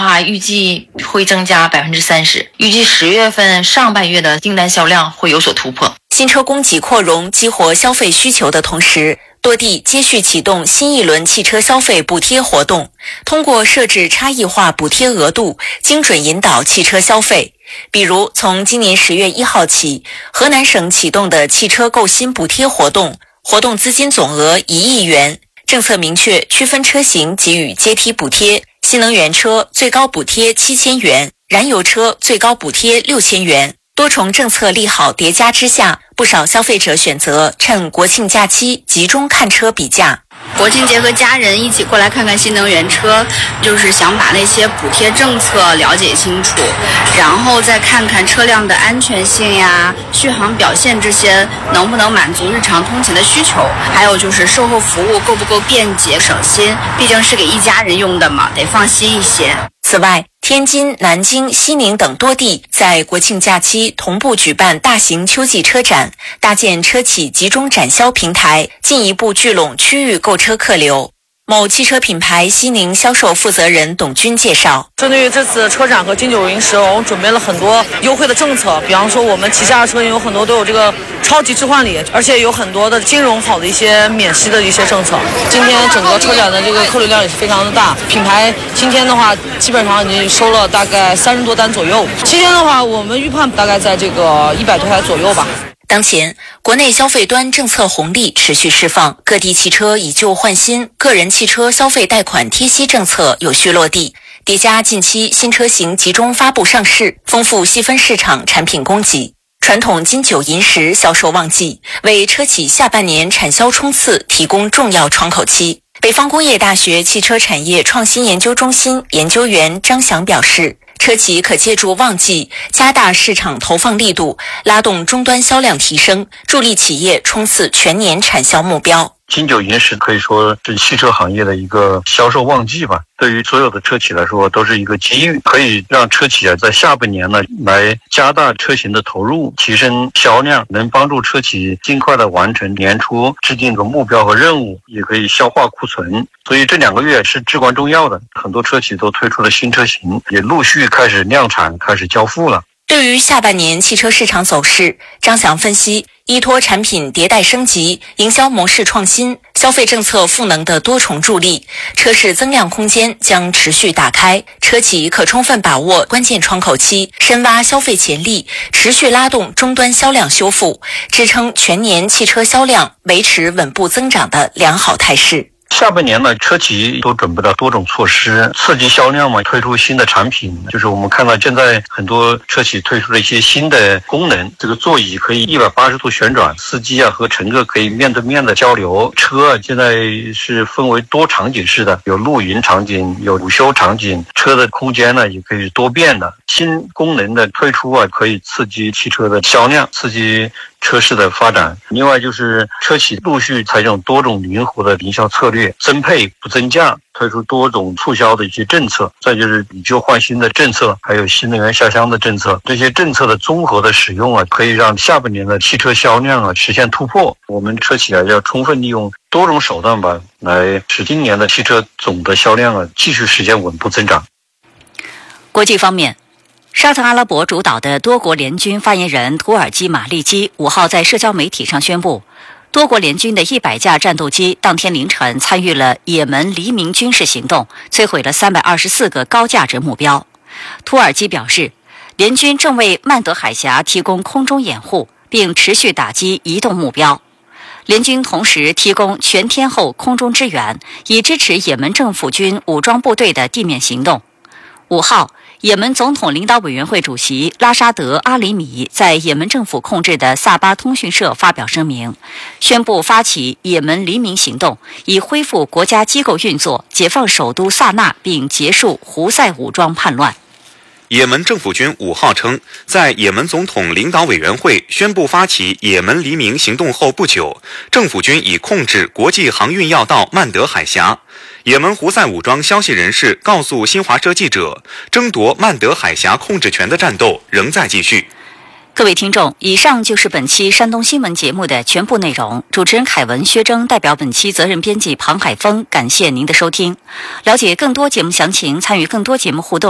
话，预计会增加30%，预计10月份上半月的订单销量会有所突破。 新车供给扩容，激活消费需求的同时，多地接续启动新一轮汽车消费补贴活动，通过设置差异化补贴额度，精准引导汽车消费。比如，从今年10月1号起，河南省启动的汽车购新补贴活动，活动资金总额1亿元，政策明确区分车型给予阶梯补贴，新能源车最高补贴7000元，燃油车最高补贴6000元。多重政策利好叠加之下，不少消费者选择趁国庆假期集中看车比价。 国庆节和家人一起过来看看新能源车，就是想把那些补贴政策了解清楚，然后再看看车辆的安全性呀、续航表现这些能不能满足日常通勤的需求，还有就是售后服务够不够便捷省心，毕竟是给一家人用的嘛，得放心一些。 此外，天津、南京、西宁等多地在国庆假期同步举办大型秋季车展，搭建车企集中展销平台，进一步聚拢区域购车客流。某汽车品牌西宁销售负责人董军介绍， 针对于这次车展和金九银十，我们准备了很多优惠的政策，比方说我们旗下的车型有很多都有这个超级置换礼，而且有很多的金融好的一些免息的一些政策。今天整个车展的这个客流量也是非常的大，品牌今天的话基本上已经收了大概30多单左右，今天的话我们预判大概在这个100多台左右吧。 当前，国内消费端政策红利持续释放，各地汽车以旧换新，个人汽车消费贷款贴息政策有序落地，叠加近期新车型集中发布上市，丰富细分市场产品供给。传统金九银十销售旺季，为车企下半年产销冲刺提供重要窗口期。北方工业大学汽车产业创新研究中心研究员张翔表示，车企可借助旺季加大市场投放力度，拉动终端销量提升，助力企业冲刺全年产销目标。 金九银十可以说是汽车行业的一个销售旺季吧，对于所有的车企来说都是一个机遇，可以让车企在下半年呢来加大车型的投入，提升销量，能帮助车企尽快的完成年初制定的目标和任务，也可以消化库存。所以这2个月是至关重要的，很多车企都推出了新车型，也陆续开始量产，开始交付了。 对于下半年汽车市场走势，张翔分析，依托产品迭代升级、营销模式创新、消费政策赋能的多重助力，车市增量空间将持续打开，车企可充分把握关键窗口期，深挖消费潜力，持续拉动终端销量修复，支撑全年汽车销量维持稳步增长的良好态势。 下半年呢，车企都准备了多种措施刺激销量嘛，推出新的产品，就是我们看到现在很多车企推出了一些新的功能，这个座椅可以180度旋转，司机和乘客可以面对面的交流，车现在是分为多场景式的，有露营场景，有午休场景，车的空间呢也可以是多变的。新功能的推出可以刺激汽车的销量，刺激车市的发展。另外就是车企陆续采用多种灵活的营销策略，增配不增价，推出多种促销的一些政策，再就是以旧换新的政策，还有新能源下乡的政策。这些政策的综合的使用可以让下半年的汽车销量实现突破。我们车企要充分利用多种手段来使今年的汽车总的销量继续实现稳步增长。 国际方面，沙特阿拉伯主导的多国联军发言人土耳其马利基5号在社交媒体上宣布，多国联军的100架战斗机当天凌晨参与了也门黎明军事行动，摧毁了324个高价值目标。土耳其表示，联军正为曼德海峡提供空中掩护，并持续打击移动目标。联军同时提供全天候空中支援，以支持也门政府军武装部队的地面行动。5号，也门总统领导委员会主席拉沙德·阿里米在也门政府控制的萨巴通讯社发表声明，宣布发起也门黎明行动，以恢复国家机构运作，解放首都萨那，并结束胡塞武装叛乱。 也门政府军5号称，在也门总统领导委员会宣布发起也门黎明行动后不久，政府军已控制国际航运要道曼德海峡。也门胡塞武装消息人士告诉新华社记者，争夺曼德海峡控制权的战斗仍在继续。 各位听众，以上就是本期山东新闻节目的全部内容。主持人凯文、薛征代表本期责任编辑庞海峰，感谢您的收听。了解更多节目详情，参与更多节目互动，